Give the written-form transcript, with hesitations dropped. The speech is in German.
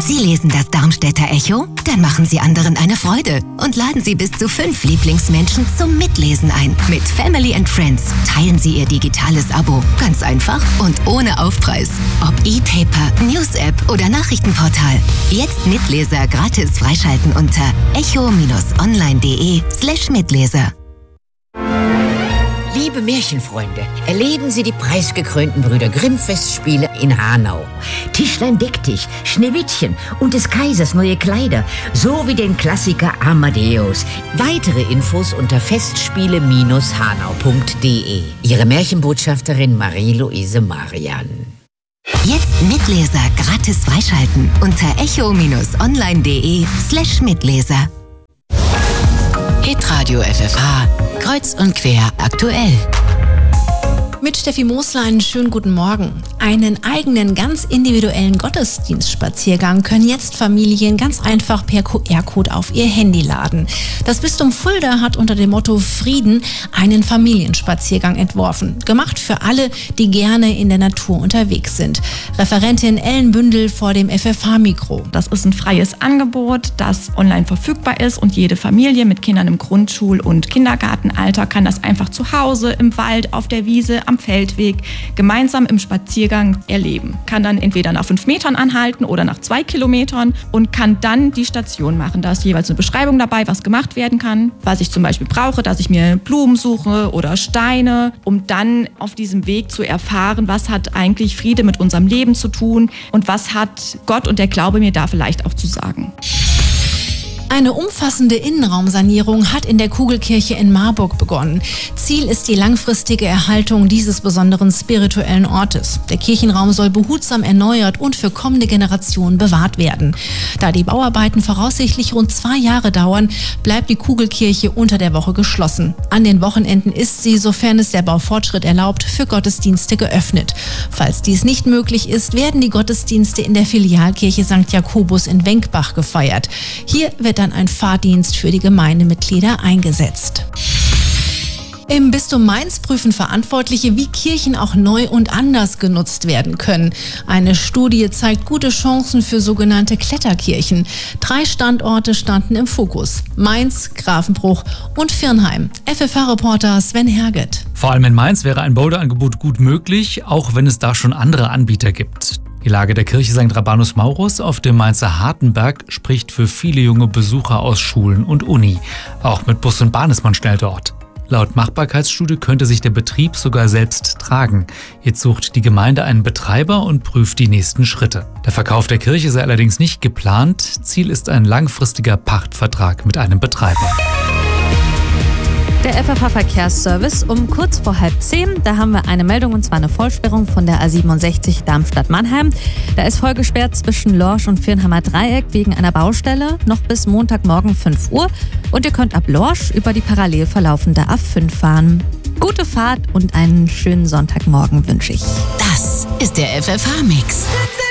Sie lesen das Darmstädter Echo? Dann machen Sie anderen eine Freude und laden Sie bis zu 5 Lieblingsmenschen zum Mitlesen ein. Mit Family and Friends teilen Sie Ihr digitales Abo. Ganz einfach und ohne Aufpreis. Ob E-Paper, News-App oder Nachrichtenportal. Jetzt Mitleser gratis freischalten unter echo-online.de/Mitleser. Liebe Märchenfreunde, erleben Sie die preisgekrönten Brüder Grimm-Festspiele in Hanau. Tischlein deck dich, Schneewittchen und des Kaisers neue Kleider, sowie den Klassiker Amadeus. Weitere Infos unter festspiele-hanau.de. Ihre Märchenbotschafterin Marie-Louise Marian. Jetzt Mitleser gratis freischalten unter echo-online.de/Mitleser. Hitradio FFH, kreuz und quer aktuell. Mit Steffi Mosler einen schönen guten Morgen. Einen eigenen, ganz individuellen Gottesdienstspaziergang können jetzt Familien ganz einfach per QR-Code auf ihr Handy laden. Das Bistum Fulda hat unter dem Motto Frieden einen Familienspaziergang entworfen. Gemacht für alle, die gerne in der Natur unterwegs sind. Referentin Ellen Bündel vor dem FFH-Mikro. Das ist ein freies Angebot, das online verfügbar ist und jede Familie mit Kindern im Grundschul- und Kindergartenalter kann das einfach zu Hause, im Wald, auf der Wiese, am Feldweg gemeinsam im Spaziergang erleben. Kann dann entweder nach 5 Metern anhalten oder nach 2 Kilometern und kann dann die Station machen. Da ist jeweils eine Beschreibung dabei, was gemacht werden kann, was ich zum Beispiel brauche, dass ich mir Blumen suche oder Steine, um dann auf diesem Weg zu erfahren, was hat eigentlich Friede mit unserem Leben zu tun und was hat Gott und der Glaube mir da vielleicht auch zu sagen. Eine umfassende Innenraumsanierung hat in der Kugelkirche in Marburg begonnen. Ziel ist die langfristige Erhaltung dieses besonderen spirituellen Ortes. Der Kirchenraum soll behutsam erneuert und für kommende Generationen bewahrt werden. Da die Bauarbeiten voraussichtlich rund 2 Jahre dauern, bleibt die Kugelkirche unter der Woche geschlossen. An den Wochenenden ist sie, sofern es der Baufortschritt erlaubt, für Gottesdienste geöffnet. Falls dies nicht möglich ist, werden die Gottesdienste in der Filialkirche St. Jakobus in Wenkbach gefeiert. Hier wird dann ein Fahrdienst für die Gemeindemitglieder eingesetzt. Im Bistum Mainz prüfen Verantwortliche, wie Kirchen auch neu und anders genutzt werden können. Eine Studie zeigt gute Chancen für sogenannte Kletterkirchen. 3 Standorte standen im Fokus: Mainz, Grafenbruch und Virnheim. FFH-Reporter Sven Herget. Vor allem in Mainz wäre ein Boulderangebot gut möglich, auch wenn es da schon andere Anbieter gibt. Die Lage der Kirche St. Rabanus Maurus auf dem Mainzer Hartenberg spricht für viele junge Besucher aus Schulen und Uni. Auch mit Bus und Bahn ist man schnell dort. Laut Machbarkeitsstudie könnte sich der Betrieb sogar selbst tragen. Jetzt sucht die Gemeinde einen Betreiber und prüft die nächsten Schritte. Der Verkauf der Kirche sei allerdings nicht geplant. Ziel ist ein langfristiger Pachtvertrag mit einem Betreiber. Der FFH-Verkehrsservice um kurz vor 9:30. Da haben wir eine Meldung, und zwar eine Vollsperrung von der A67 Darmstadt-Mannheim. Da ist voll gesperrt zwischen Lorsch und Virnheimer Dreieck wegen einer Baustelle, noch bis Montagmorgen 5 Uhr. Und ihr könnt ab Lorsch über die parallel verlaufende A5 fahren. Gute Fahrt und einen schönen Sonntagmorgen wünsche ich. Das ist der FFH-Mix.